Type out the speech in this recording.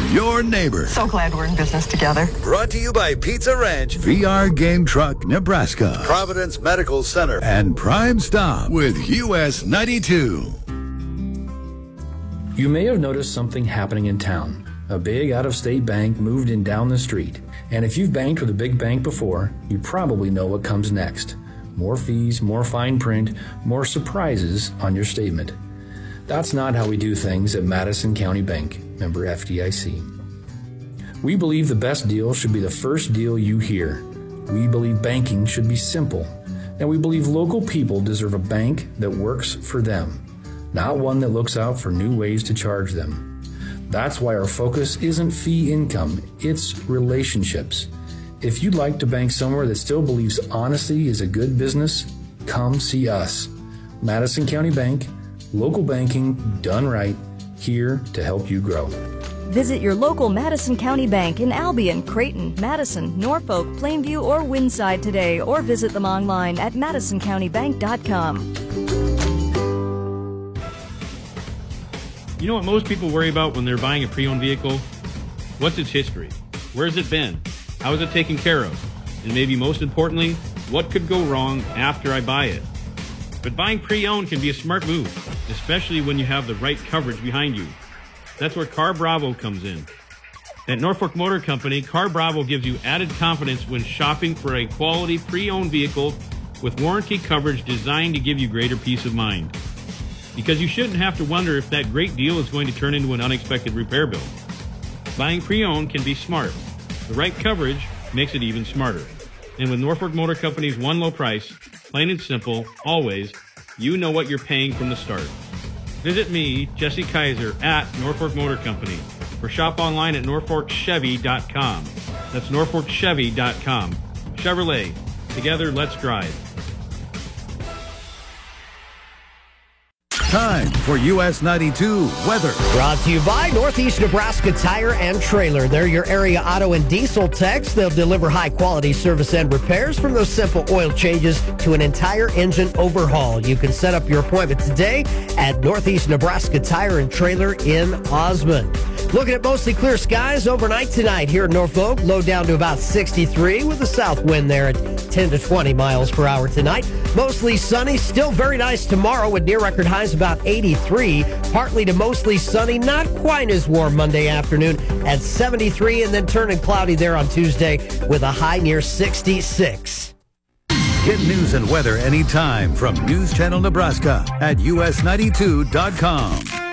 your neighbor. So glad we're in business together. Brought to you by Pizza Ranch, VR Game Truck, Nebraska, Providence Medical Center, and Prime Stop with US 92. You may have noticed something happening in town. A big out-of-state bank moved in down the street. And if you've banked with a big bank before, you probably know what comes next. More fees, more fine print, more surprises on your statement. That's not how we do things at Madison County Bank, member FDIC. We believe the best deal should be the first deal you hear. We believe banking should be simple. And we believe local people deserve a bank that works for them, not one that looks out for new ways to charge them. That's why our focus isn't fee income, it's relationships. If you'd like to bank somewhere that still believes honesty is a good business, come see us. Madison County Bank, local banking done right, here to help you grow. Visit your local Madison County Bank in Albion, Creighton, Madison, Norfolk, Plainview, or Windside today, or visit them online at madisoncountybank.com. You know what most people worry about when they're buying a pre-owned vehicle? What's its history? Where's it been? How is it taken care of? And maybe most importantly, what could go wrong after I buy it? But buying pre-owned can be a smart move, especially when you have the right coverage behind you. That's where Car Bravo comes in. At Norfolk Motor Company, Car Bravo gives you added confidence when shopping for a quality pre-owned vehicle with warranty coverage designed to give you greater peace of mind. Because you shouldn't have to wonder if that great deal is going to turn into an unexpected repair bill. Buying pre-owned can be smart. The right coverage makes it even smarter. And with Norfolk Motor Company's one low price, plain and simple, always, you know what you're paying from the start. Visit me, Jesse Kaiser, at Norfolk Motor Company, or shop online at norfolkchevy.com. That's norfolkchevy.com. Chevrolet. Together, let's drive. Time for US 92 weather. Brought to you by Northeast Nebraska Tire and Trailer. They're your area auto and diesel techs. They'll deliver high-quality service and repairs, from those simple oil changes to an entire engine overhaul. You can set up your appointment today at Northeast Nebraska Tire and Trailer in Osmond. Looking at mostly clear skies overnight tonight here in Norfolk. Low down to about 63 with a south wind there at 10 to 20 miles per hour tonight. Mostly sunny, still very nice tomorrow with near record highs about 83. Partly to mostly sunny, not quite as warm Monday afternoon at 73, and then turning cloudy there on Tuesday with a high near 66. Get news and weather anytime from News Channel Nebraska at us92.com.